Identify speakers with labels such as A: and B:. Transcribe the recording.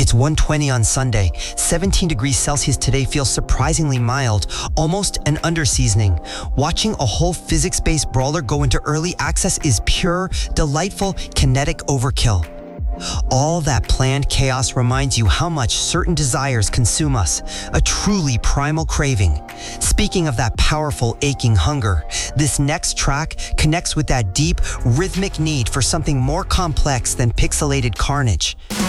A: It's 1:20 on Sunday. 17 degrees Celsius today feels surprisingly mild, almost an under-seasoning. Watching a whole physics-based brawler go into early access is pure, delightful, kinetic overkill. All that planned chaos reminds you how much certain desires consume us, a truly primal craving. Speaking of that powerful, aching hunger, this next track connects with that deep, rhythmic need for something more complex than pixelated carnage.